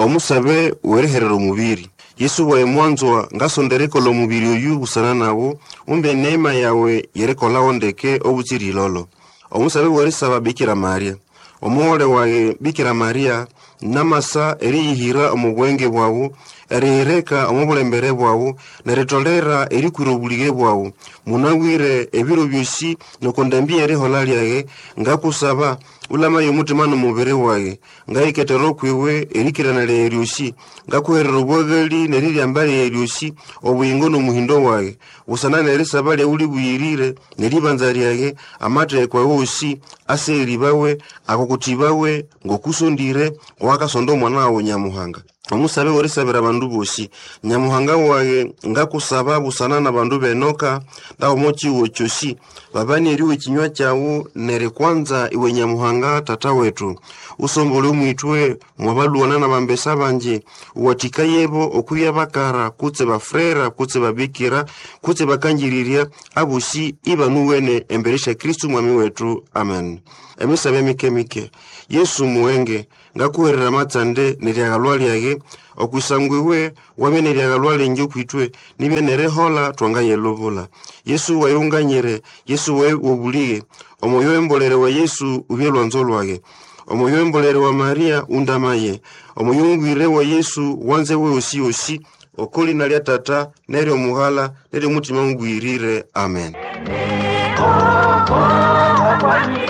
omusabe wereherera omubiri. Yesu wae mwanzo ngasondereko lo mubiri oyu busana nawo umbe neema yawe yerekola ondeke obutiri lolo. Omusabe weresaba Bikira Maria. Omuhole wae Bikira Maria namasa erihira omugwenge bwawu erihireka omubulembere bwawu neritolera erikurobulige bwawu munawire ebiro byosi nokondambia erihola lyage ngakusaba ulama yomutima nomubere wage ngaiketero kwiwe erikirana lyosi ngakuherera obwagali neriryambale eryosi obuyingo nomuhindo wage usana nerisaba uli buyirire neribanza lyage amatekwa wosi aseribawe akokutibawe ngokusondire wakasondo mwana wawe Nyamuhanga. Omusabe weresabira bandu bosi Nyamuhanga wae ngakusaba busana na bandu benoka da omochi wochosi babani eriwe kinywa cyawo nere kwanza iwe Nyamuhanga tata wetu usombole mwitwe mwabaluana na bambesa banje watika yebo okuya bakara kutse bafrera kutse babikira kutse bakanjiriria abusi ibanuwene emberesha Kristu mwami wetu amen. Emisabe mike Yesu muwenge ngakuherera matsande neryagalwa lyage okusangwiwe wamene lyagalwa lenje kwitwe nibenere hola twanganye lobola. Yesu wayunganyere Yesu wae wobulige omoyo embolere wa Yesu ubyelwanzo lwage omoyo embolere wa Maria undamaye omoyo ngwire wa Yesu wanze we osi okoli nalya tata nere omuhala nere mutima ngwirire amen.